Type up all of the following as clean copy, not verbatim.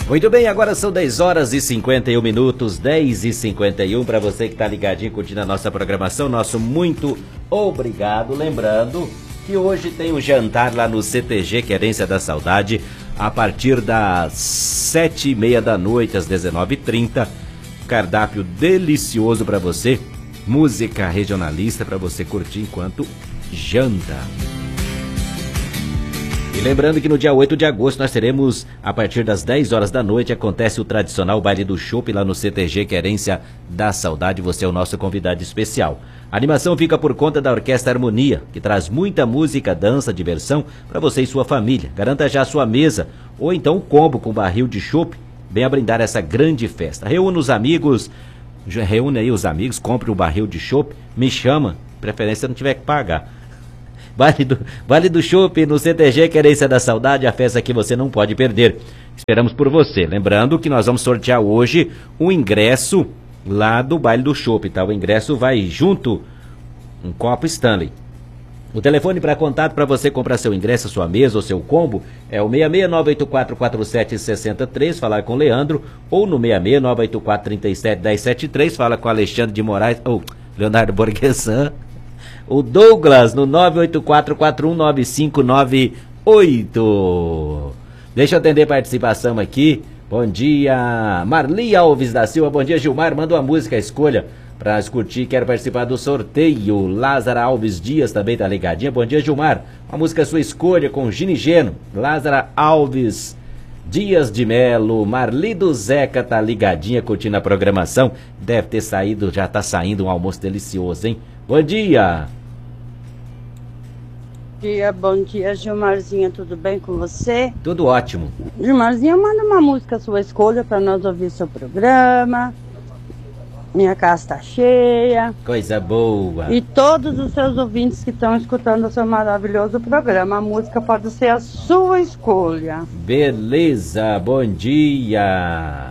Muito bem, agora são 10 horas e 51 minutos, 10 e 51, para você que está ligadinho, curtindo a nossa programação, nosso muito obrigado. Lembrando que hoje tem um jantar lá no CTG Querência da Saudade, a partir das 7h30 da noite, às 19h30. Cardápio delicioso para você, música regionalista para você curtir enquanto janta. E lembrando que no dia 8 de agosto nós teremos, a partir das 10 horas da noite, acontece o tradicional baile do chopp lá no CTG Querência da Saudade. Você é o nosso convidado especial. A animação fica por conta da Orquestra Harmonia, que traz muita música, dança, diversão para você e sua família. Garanta já a sua mesa ou então um combo com barril de chopp. Venha brindar essa grande festa. Reúna os amigos, compre um barril de chopp, me chama, preferência se não tiver que pagar. Vale do Chopp no CTG Querência da Saudade, a festa que você não pode perder. Esperamos por você. Lembrando que nós vamos sortear hoje um ingresso lá do baile do Chopp, tá? O ingresso vai junto, um copo Stanley. O telefone para contato para você comprar seu ingresso, sua mesa ou seu combo é o 66984476003, falar com o Leandro, ou no 66984371073, fala com o Alexandre de Moraes, ou Leonardo Borguesan. O Douglas no 984419598. Deixa eu atender participação aqui. Bom dia, Marli Alves da Silva. Bom dia, Gilmar. Manda uma música, escolha pra nós curtir. Quero participar do sorteio. Lázara Alves Dias também tá ligadinha. Bom dia, Gilmar. Uma música sua escolha com Gini Geno. Lázara Alves Dias de Melo. Marli do Zeca tá ligadinha curtindo a programação. Deve ter saído, já tá saindo um almoço delicioso, hein? Bom dia! Bom dia, Gilmarzinha, tudo bem com você? Tudo ótimo. Gilmarzinha, manda uma música sua escolha para nós ouvir seu programa. Minha casa tá cheia. Coisa boa. E todos os seus ouvintes que estão escutando o seu maravilhoso programa. A música pode ser a sua escolha. Beleza, bom dia.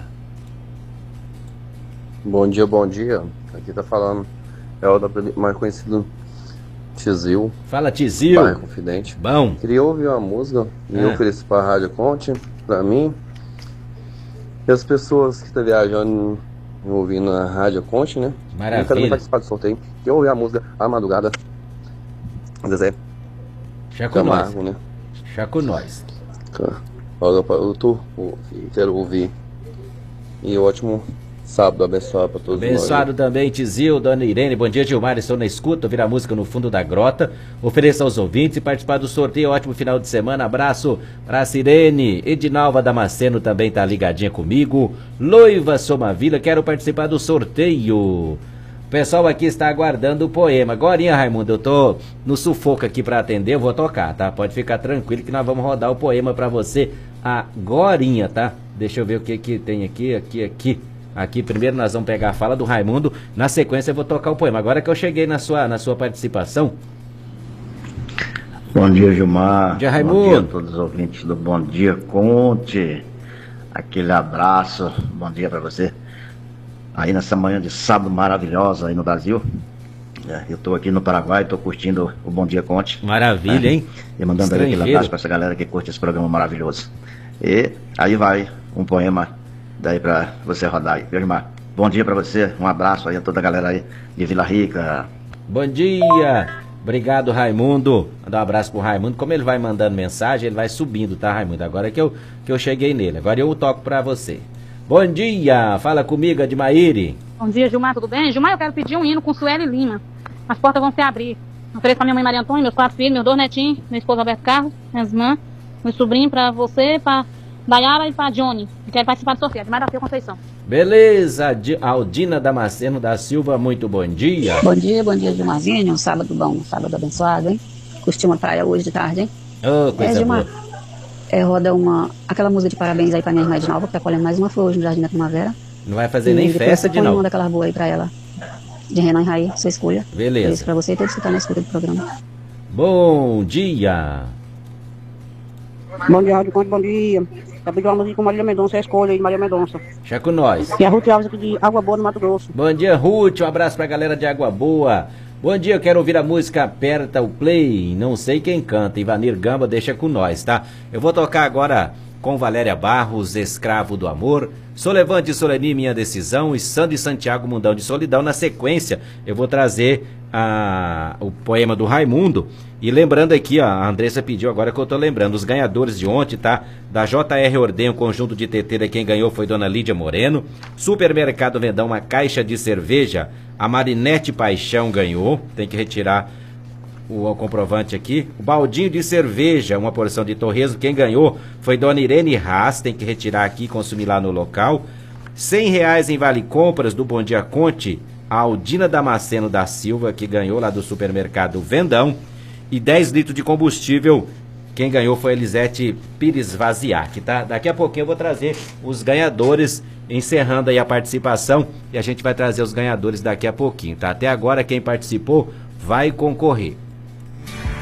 Bom dia, bom dia. Aqui tá falando. É o mais conhecido Tizil. Fala, Tizil. Pai confidente. Bom. Queria ouvir uma música e oferecer pra Rádio Conte, pra mim. E as pessoas que estão viajando e ouvindo a Rádio Conte, né? Maravilha. Eu quero participar do sorteio. Queria ouvir a música A Madrugada. Zezé. Já com Camargo, nós. né? Já com nós. Quero ouvir. E ótimo sábado abençoado para todos nós. Abençoado também, Tizil, Dona Irene. Bom dia, Gilmar. Estou na escuta, ouvir a música no fundo da grota. Ofereça aos ouvintes e participar do sorteio. Ótimo final de semana. Abraço para Sirene. Edinalva Damasceno também tá ligadinha comigo. Loiva Somavila, quero participar do sorteio. O pessoal aqui está aguardando o poema. Agorinha, Raimundo, eu tô no sufoco aqui para atender. Eu vou tocar, tá? Pode ficar tranquilo que nós vamos rodar o poema para você agorinha, tá? Deixa eu ver o que tem aqui. Aqui primeiro nós vamos pegar a fala do Raimundo, na sequência eu vou tocar o poema. Agora que eu cheguei na sua participação. Bom dia, Gilmar. Bom dia, Raimundo. Bom dia a todos os ouvintes do Bom Dia Conte. Aquele abraço, bom dia para você. Aí nessa manhã de sábado maravilhosa aí no Brasil. Eu tô aqui no Paraguai, tô curtindo o Bom Dia Conte. Maravilha, hein? E mandando aquele abraço para essa galera que curte esse programa maravilhoso. E aí vai um poema daí pra você rodar aí, Gilmar. Bom dia pra você, um abraço aí a toda a galera aí de Vila Rica. Bom dia, obrigado, Raimundo. Mandar um abraço pro Raimundo. Como ele vai mandando mensagem, ele vai subindo, tá, Raimundo? Agora que eu cheguei nele, agora eu toco pra você. Bom dia, fala comigo, Admaíri. Bom dia, Gilmar, tudo bem? Gilmar, eu quero pedir um hino com Sueli Lima. As portas vão se abrir. Ofereço pra minha mãe Maria Antônia, meus 4 filhos, meus 2 netinhos, meu esposo Alberto Carlos, minhas irmãs, meu sobrinho, pra você, pra Dayara e pra Johnny, que quer participar do sorteio, de Maraceu Conceição. Beleza, Aldina Damasceno da Silva, muito bom dia. Bom dia, Gilmarzinho, um sábado bom, um sábado abençoado, hein? Curti uma praia hoje de tarde, hein? Coisa Gilmar, boa. Roda aquela música de parabéns aí pra minha irmã Edinalva, que tá colhendo mais uma flor hoje no Jardim da Primavera. Não vai fazer nem festa de novo. Manda aquela boa aí pra ela, de Renan e Raí, sua escolha. Beleza. Isso pra você e todos que estão na escuta do programa. Bom dia. Bom dia, Rádio Conte, bom dia. Eu pedi uma música com Marília Mendonça, a escolha aí de Marília Mendonça. Já com nós. E a Ruth Alves aqui de Água Boa, no Mato Grosso. Bom dia, Ruth. Um abraço pra galera de Água Boa. Bom dia, eu quero ouvir a música Aperta o Play. Não sei quem canta. Ivanir Gamba, deixa com nós, tá? Eu vou tocar agora com Valéria Barros, Escravo do Amor, Solevante e Soleni, Minha Decisão, e Sandro e Santiago, Mundão de Solidão. Na sequência, eu vou trazer o poema do Raimundo. E lembrando aqui, ó, a Andressa pediu agora que eu tô lembrando, os ganhadores de ontem, tá? Da JR Ordem, o conjunto de teteira, quem ganhou foi Dona Lídia Moreno. Supermercado Vendão, uma caixa de cerveja, a Marinete Paixão ganhou, tem que retirar o comprovante aqui. O baldinho de cerveja, uma porção de torresmo, quem ganhou foi Dona Irene Haas, tem que retirar aqui e consumir lá no local. R$100 em Vale Compras do Bom Dia Conte, a Aldina Damasceno da Silva, que ganhou lá do supermercado Vendão. E 10 litros de combustível, quem ganhou foi Elisete Pires Vaziac, tá? Daqui a pouquinho eu vou trazer os ganhadores, encerrando aí a participação, e a gente vai trazer os ganhadores daqui a pouquinho, tá? Até agora quem participou vai concorrer.